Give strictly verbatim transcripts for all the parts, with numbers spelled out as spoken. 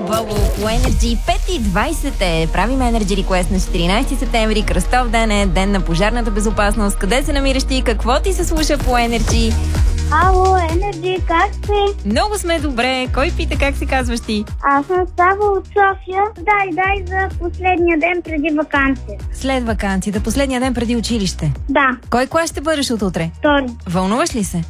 Бобо по Energy. пет и двайсет е. Правим Energy Request на четиринайсети септември. Кръстов ден е, ден на пожарната безопасност. Къде се намираш ти? Какво ти се слуша по Energy? Ало, Energy, как си? Много сме добре. Кой пита как се казваш ти? Аз съм Сава от София. Дай, дай за последния ден преди вакансия. След вакансията, последния ден преди училище. Да. Кой клас ще бъдеш от утре? Втори. Вълнуваш ли се? М-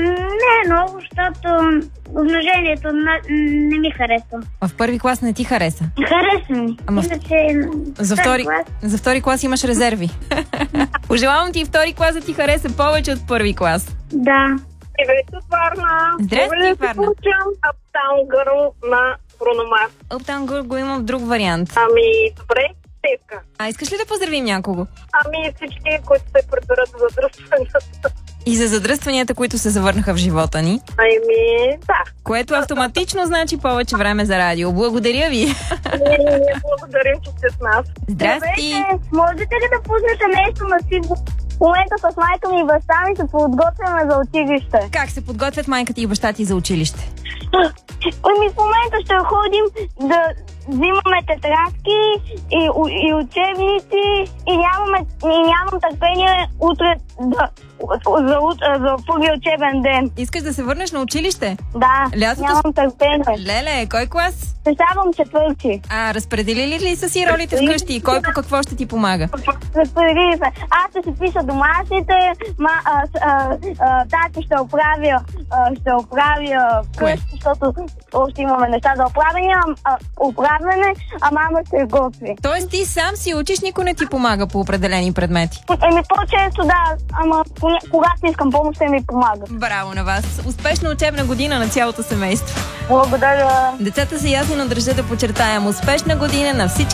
не много, защото умножението на- не ми харесва. В първи клас не ти хареса. Хареса ми. Ама в- Иначе, За втори, клас. за втори клас имаш резерви. Пожелавам ти втори клас да ти хареса повече от първи клас. Да. Здравейте, Варна! Здрасти, Мога ли да Варна. си получам Uptown Girl на Bruno Mars? Uptown Girl го имам в друг вариант. Ами, добре, теска. А искаш ли да поздравим някого? Ами, всички, които се приберат за задръстването. И за задръстванията, които се завърнаха в живота ни. Ами, да. Което автоматично значи повече време за радио. Благодаря ви! Ние, ние благодарим, че сте с нас. Здрасти! Здравейте, можете ли да пуснете нещо на Сиво? В момента с майка ми и баща ми се подготвяме за училище. Как се подготвят майка ти и баща ти за училище? Ами в момента ще ходим да взимаме тетрадки и, и учебници и, нямаме, и нямам търпение утре да, за, за, за първи учебен ден. Искаш да се върнеш на училище? Да, Лятото с- нямам търпение. Леле, кой клас? Ставам четвърти. А, разпределили ли са си ролите вкъщи и кой по какво ще ти помага? Разпределили се. Аз ще си пиша домашните, ма, а, а, а, тати ще оправя, а, ще оправя Кое? къщи, защото още имаме неща за оправяне, а, а, оправяне, а мама ще готви. Тоест ти сам си учиш, никой не ти помага по определени предмети. Еми по-често да, ама поня- когато искам помощ, ще ми помага. Браво на вас! Успешна учебна година на цялото семейство. Благодаря. Децата се ясно държа да подчертаем успешна година на всички